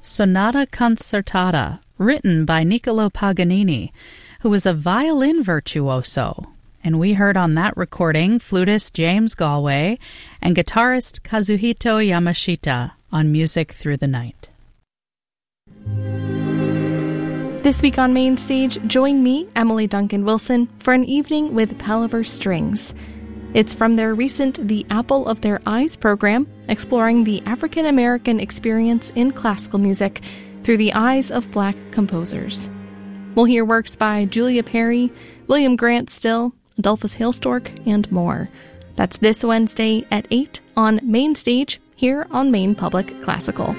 Sonata Concertata, written by Niccolò Paganini, who was a violin virtuoso. And we heard on that recording flutist James Galway and guitarist Kazuhito Yamashita on Music Through the Night. This week on Main Stage, join me, Emily Duncan Wilson, for an evening with Palaver Strings. It's from their recent The Apple of Their Eyes program, exploring the African American experience in classical music through the eyes of Black composers. We'll hear works by Julia Perry, William Grant Still, Adolphus Hailstork, and more. That's this Wednesday at 8 on Main Stage, here on Maine Public Classical.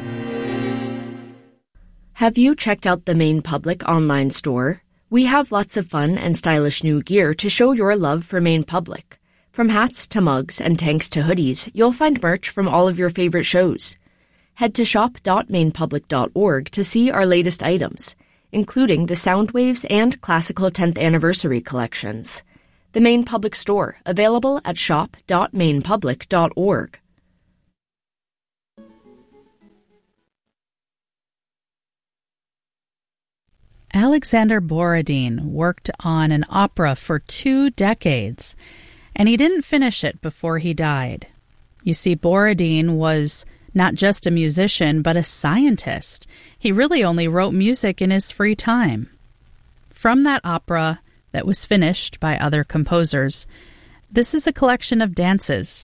Have you checked out the Maine Public online store? We have lots of fun and stylish new gear to show your love for Maine Public. From hats to mugs and tanks to hoodies, you'll find merch from all of your favorite shows. Head to shop.mainepublic.org to see our latest items, including the Soundwaves and Classical 10th Anniversary collections. The Maine Public Store, available at shop.mainepublic.org. Alexander Borodin worked on an opera for 2 decades, and he didn't finish it before he died. You see, Borodin was not just a musician, but a scientist. He really only wrote music in his free time. From that opera that was finished by other composers, this is a collection of dances